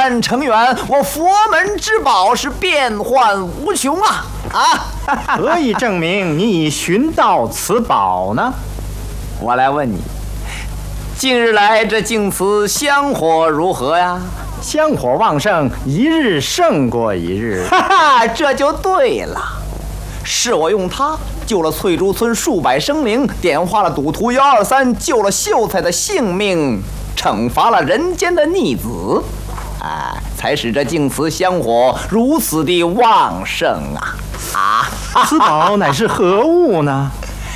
善成缘，我佛门之宝是变幻无穷啊！ 何以证明你已寻到此宝呢？ 我来问你，近日来这净慈香火如何呀？ 香火旺盛，一日胜过一日。 这就对了，是我用它救了翠竹村数百生灵，点化了赌徒123，救了秀才的性命，惩罚了人间的逆子，才使这净慈香火如此的旺盛啊！ 此宝乃是何物呢？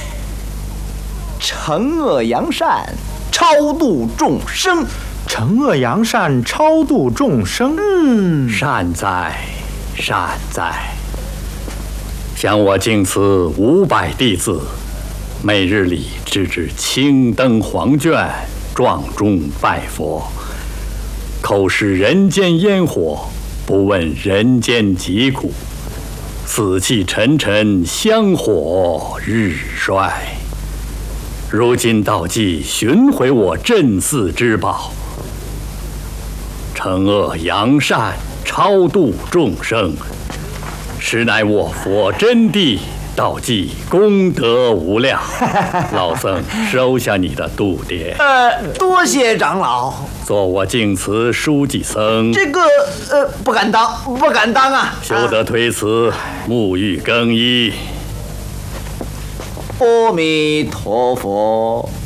惩恶扬善，超度众生。 惩恶扬善，超度众生。 善哉，善哉！想我净慈500弟子，每日里制止青灯黄卷，撞钟拜佛，口示人间烟火，不问人间疾苦，死气沉沉，香火日衰。如今道济寻回我镇寺之宝，惩恶扬善，超度众生，实乃我佛真谛，道济功德无量。老僧收下你的度牒。 多谢长老。 做我净慈书记僧， 这个不敢当，不敢当啊！ 休得推辞，沐浴更衣。 阿弥陀佛。